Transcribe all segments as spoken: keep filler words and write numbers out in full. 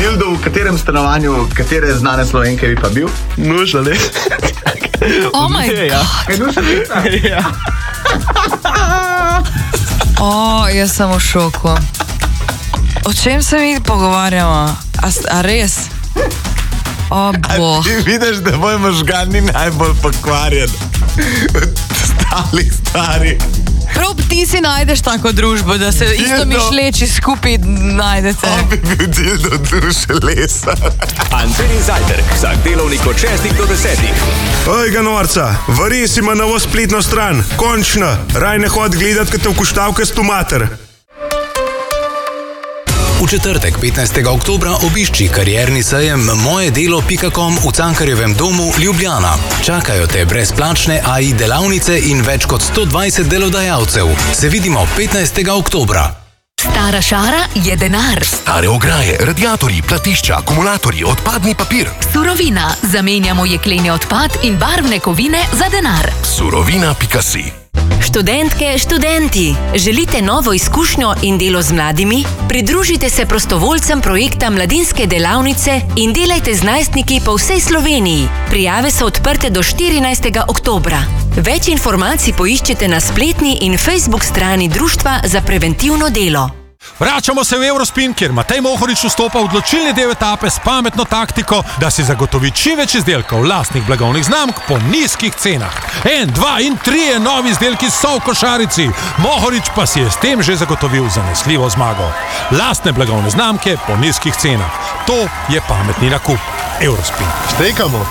Dildo, v katerem stanovanju, katere znane Slovenke bi pa bil? Nušale. Oh my god. Kaj Nušalica? Ja. O, jaz sem v šoku. O čem se mi pogovarjamo? A, a res? O, boh. Ti vidiš, da moj možgan ni najbolj pokvarjen. Stali, stari. Prav ti si najdeš tako družbo, da se isto mišleči skupaj najdete. On bi bil dildo duše lesa. Antenin zajtrk, vsak delovnik od šestih do desetih. Oj, ga norca, vari si ima novo spletno stran. Končno, raj ne hod gledat, kad te vkuštavke s tomater. V četrtek, petnajstega oktobra, obišči karierni sejem moje delo pika com v Cankarjevem domu Ljubljana. Čakajo te brezplačne A I delavnice in več kot sto dvajset delodajalcev. Se vidimo petnajstega oktobra. Stara šara je denar. Stare ograje, radiatorji, platišča, akumulatorji, odpadni papir. Surovina. Zamenjamo jekleni odpad in barvne kovine za denar. Surovina pika si. Študentke, študenti, želite novo izkušnjo in delo z mladimi? Pridružite se prostovoljcem projekta Mladinske delavnice in delajte z najstniki po vsej Sloveniji. Prijave so odprte do štirinajstega oktobra. Več informacij poiščite na spletni in Facebook strani Društva za preventivno delo. Vračamo se v Eurospin, kjer Matej Mohorič vstopa v odločilni del etape s pametno taktiko, da si zagotovi čim več izdelkov lastnih blagovnih znamk po nizkih cenah. En, dva in trije novi izdelki so v košarici. Mohorič pa si je s tem že zagotovil zanesljivo zmago. Lastne blagovne znamke po nizkih cenah. To je pametni nakup. Eurospin. Štekamo.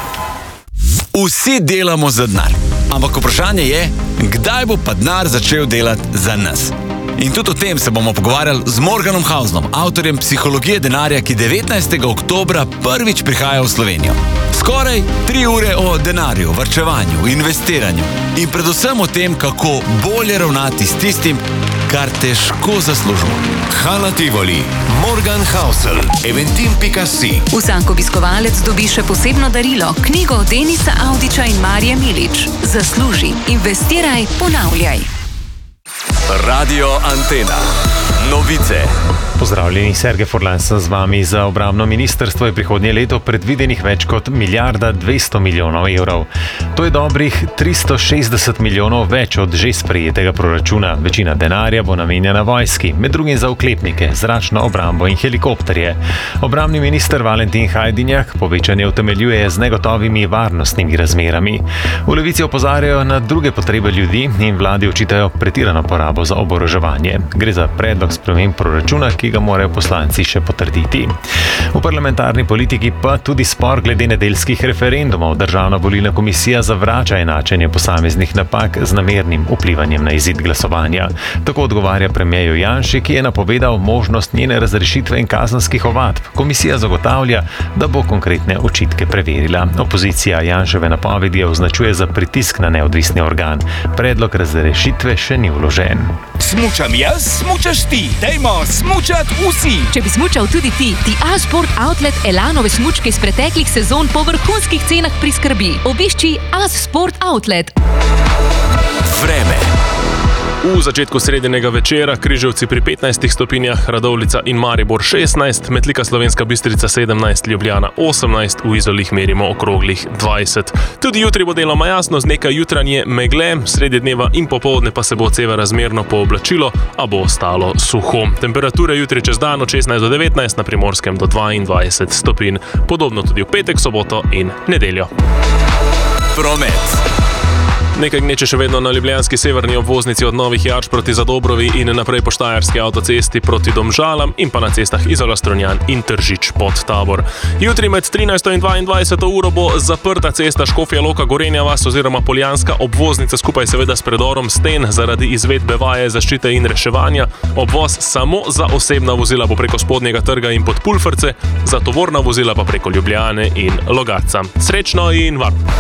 Vsi delamo za denar. Ampak vprašanje je, kdaj bo pa denar začel delati za nas? In tudi o tem se bomo pogovarjali z Morganom Hausnom, avtorjem Psihologije denarja, ki devetnajstega oktobra prvič prihaja v Slovenijo. Skoraj tri ure o denarju, varčevanju, investiranju in predvsem o tem, kako bolje ravnati s tistim, kar težko zaslužimo. Hala Tivoli, Morgan Housel, eventim pika si. Vsak obiskovalec dobi še posebno darilo, knjigo Denisa Avdića in Marije Milič. Zasluži, investiraj, ponavljaj. Radio Antena. Novice. Pozdravljeni, Sergej Furlan sem z vami. Za obrambno ministrstvo je prihodnje leto predvidenih več kot milijarda dvesto milijonov evrov. To je dobrih tristo šestdeset milijonov več od že sprejetega proračuna. Večina denarja bo namenjena vojski, med drugim za oklepnike, zračno obrambo in helikopterje. Obrambni minister Valentin Hajdinjak povečanje utemeljuje z negotovimi varnostnimi razmerami. V Levici opozarjajo na druge potrebe ljudi in vladi očitajo pretirano porabo za oboroževanje. Gre za predlog sprememb proračuna, ki ga morajo poslanci še potrditi. V parlamentarni politiki pa tudi spor glede nedeljskih referendumov. Državna volilna komisija zavrača enačenje posameznih napak z namernim vplivanjem na izid glasovanja. Tako odgovarja premierju Janši, ki je napovedal možnost njene razrešitve in kazenskih ovadb. Komisija zagotavlja, da bo konkretne očitke preverila. Opozicija Janševe napovedi označuje za pritisk na neodvisni organ. Predlog razrešitve še ni vložen. Smučam jaz, smučaš ti. Dajmo smučat vsi. Če bi smučal tudi ti, ti A-Sport Outlet Elanove smučke iz preteklih sezon po vrhunskih cenah priskrbi. Obišči A-Sport Outlet. Vreme. V začetku sredinega večera Križevci pri petnajstih stopinjah, Radovljica in Maribor šestnajst, Metlika Slovenska Bistrica sedemnajst, Ljubljana osemnajst, v Izolih merimo okroglih dvajset. Tudi jutri bo deloma jasno z nekaj jutranje megle, sredi dneva in popoldne pa se bo od severa razmerno pooblačilo, a bo ostalo suho. Temperature jutri čez dan od šestnajst do devetnajst, na Primorskem do dvaindvajset stopinj. Podobno tudi v petek, soboto in nedeljo. Promet. Nekaj gneče še vedno na ljubljanski severni obvoznici od Novih Jarč proti Zadobrovi in naprej po Štajerski avtocesti proti Domžalam in pa na cestah Izola Strunjan in Tržič pod Tabor. Jutri med trinajsto in dvaindvajseto uro bo zaprta cesta Škofja Loka Gorenja vas oziroma Poljanska obvoznica skupaj seveda s predorom Sten zaradi izvedbe vaje zaščite in reševanja. Obvoz samo za osebna vozila bo preko Spodnjega trga in pod Pulfrce, za tovorna vozila pa preko Ljubljane in Logatca. Srečno in varno!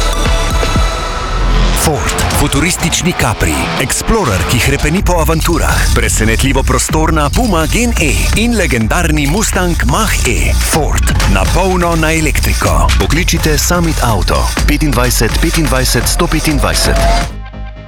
Ford, futuristični Capri, Explorer, ki hrepeni po avanturah, presenetljivo prostorna Puma Gen E in legendarni Mustang Mach-E. Ford, na polno na elektriko. Pokličite Summit Auto petindvajset petindvajset sto petindvajset.